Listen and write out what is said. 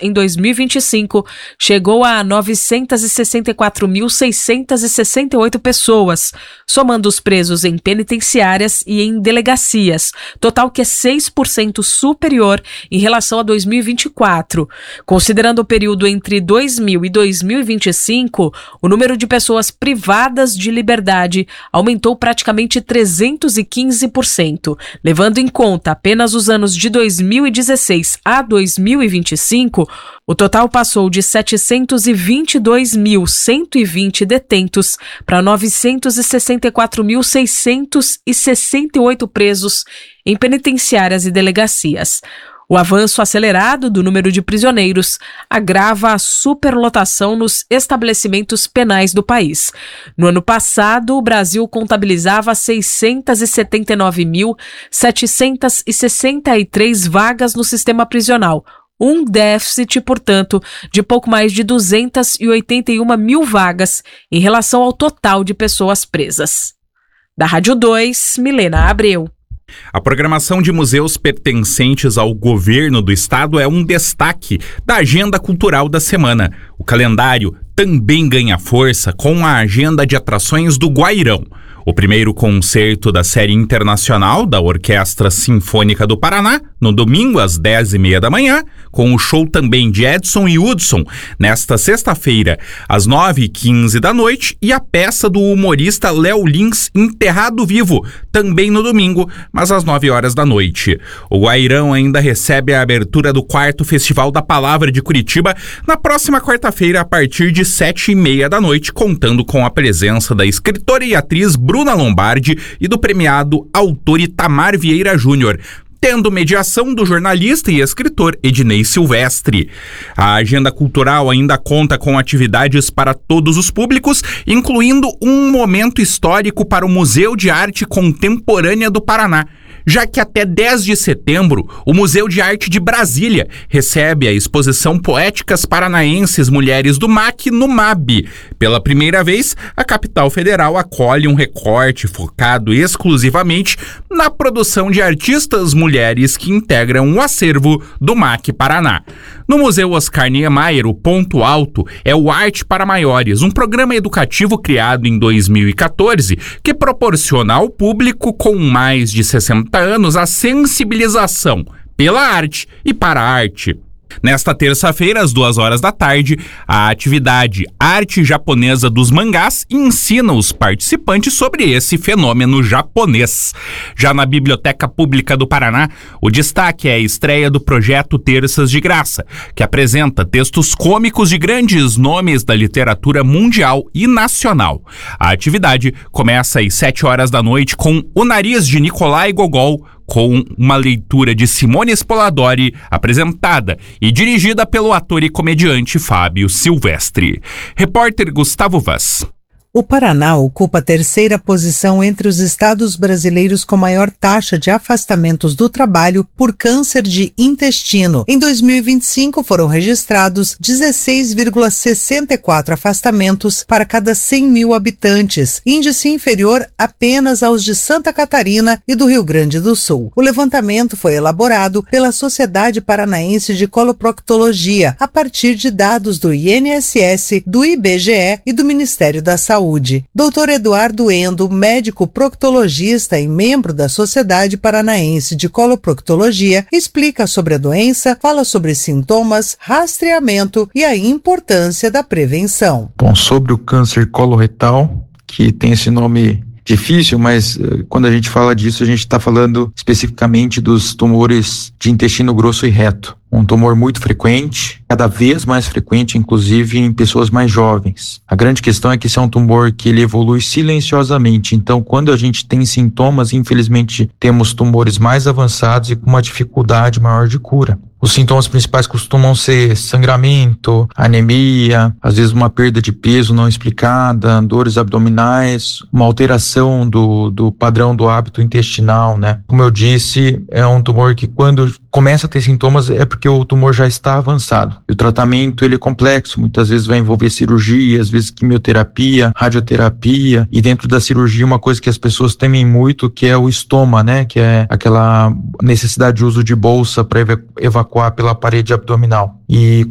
em 2025 chegou a 964.668 pessoas, somando os presos em penitenciárias e em delegacias, total que é 6% superior em relação a 2024. Considerando o período entre 2000 e 2025, o número de pessoas privadas de liberdade aumentou praticamente 315%, levando em conta apenas os anos de 2016 a 2025, o total passou de 722.120 detentos para 964.668 presos em penitenciárias e delegacias. O avanço acelerado do número de prisioneiros agrava a superlotação nos estabelecimentos penais do país. No ano passado, o Brasil contabilizava 679.763 vagas no sistema prisional, um déficit, portanto, de pouco mais de 281 mil vagas em relação ao total de pessoas presas. Da Rádio 2, Milena Abreu. A programação de museus pertencentes ao governo do estado é um destaque da agenda cultural da semana. O calendário também ganha força com a agenda de atrações do Guairão. O primeiro concerto da série internacional da Orquestra Sinfônica do Paraná, no domingo às 10h30 da manhã, com o show também de Edson e Hudson, nesta sexta-feira, às 9h15 da noite, e a peça do humorista Léo Lins, Enterrado Vivo, também no domingo, mas às 9h da noite. O Guairão ainda recebe a abertura do 4º Festival da Palavra de Curitiba na próxima quarta-feira, a partir de 7h30 da noite, contando com a presença da escritora e atriz Bruna Lombardi e do premiado autor Itamar Vieira Júnior, tendo mediação do jornalista e escritor Ednei Silvestre. A agenda cultural ainda conta com atividades para todos os públicos, incluindo um momento histórico para o Museu de Arte Contemporânea do Paraná, já que até 10 de setembro, o Museu de Arte de Brasília recebe a exposição Poéticas Paranaenses Mulheres do MAC no MAB. Pela primeira vez, a capital federal acolhe um recorte focado exclusivamente na produção de artistas mulheres que integram o acervo do MAC Paraná. No Museu Oscar Niemeyer, o ponto alto é o Arte para Maiores, um programa educativo criado em 2014 que proporciona ao público com mais de 60 anos a sensibilização pela arte e para a arte. Nesta terça-feira, às 14h, a atividade Arte Japonesa dos Mangás ensina os participantes sobre esse fenômeno japonês. Já na Biblioteca Pública do Paraná, o destaque é a estreia do projeto Terças de Graça, que apresenta textos cômicos de grandes nomes da literatura mundial e nacional. A atividade começa às 7h da noite com O Nariz de Nicolai Gogol, com uma leitura de Simone Spoladori, apresentada e dirigida pelo ator e comediante Fábio Silvestre. Repórter Gustavo Vaz. O Paraná ocupa a 3ª posição entre os estados brasileiros com maior taxa de afastamentos do trabalho por câncer de intestino. Em 2025, foram registrados 16,64 afastamentos para cada 100 mil habitantes, índice inferior apenas aos de Santa Catarina e do Rio Grande do Sul. O levantamento foi elaborado pela Sociedade Paranaense de Coloproctologia, a partir de dados do INSS, do IBGE e do Ministério da Saúde. Dr. Eduardo Endo, médico proctologista e membro da Sociedade Paranaense de Coloproctologia, explica sobre a doença, fala sobre sintomas, rastreamento e a importância da prevenção. Bom, sobre o câncer coloretal, que tem esse nome difícil, mas quando a gente fala disso, a gente está falando especificamente dos tumores de intestino grosso e reto. Um tumor muito frequente, cada vez mais frequente, inclusive em pessoas mais jovens. A grande questão é que esse é um tumor que ele evolui silenciosamente. Então, quando a gente tem sintomas, infelizmente, temos tumores mais avançados e com uma dificuldade maior de cura. Os sintomas principais costumam ser sangramento, anemia, às vezes uma perda de peso não explicada, dores abdominais, uma alteração do padrão do hábito intestinal, né? Como eu disse, é um tumor que quando começa a ter sintomas é porque o tumor já está avançado. E o tratamento ele é complexo, muitas vezes vai envolver cirurgia, às vezes quimioterapia, radioterapia, e dentro da cirurgia uma coisa que as pessoas temem muito, que é o estoma, né? Que é aquela necessidade de uso de bolsa para evacuar pela parede abdominal. E